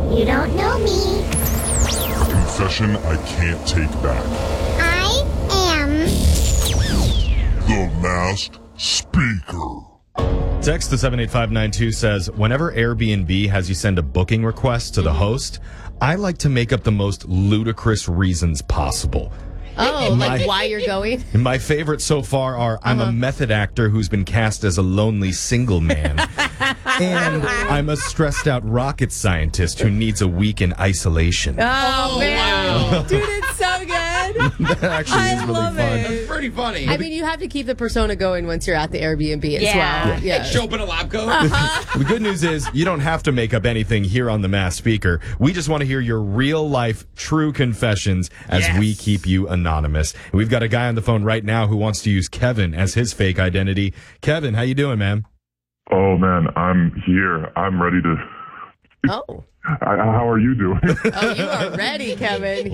You don't know me. Confession I can't take back. I am The Masked Speaker. Text to 78592 says, whenever Airbnb has you send a booking request to the host, I like to make up the most ludicrous reasons possible. Oh, like why you're going? My favorites so far are, I'm a method actor who's been cast as a lonely single man. And I'm a stressed out rocket scientist who needs a week in isolation. Oh, man. Wow. Dude, it's so good. That actually is really love fun. it. That's pretty funny. I mean, you have to keep the persona going once you're at the Airbnb as well. Yeah. Show up in a lab coat. The good news is you don't have to make up anything here on the Masked Speaker. We just want to hear your real life, true confessions as Yes. we keep you anonymous. And we've got a guy on the phone right now who wants to use Kevin as his fake identity. Kevin, how you doing, man? Oh, man, I'm here. I'm ready to... Oh. How are you doing? Oh, you are ready, Kevin.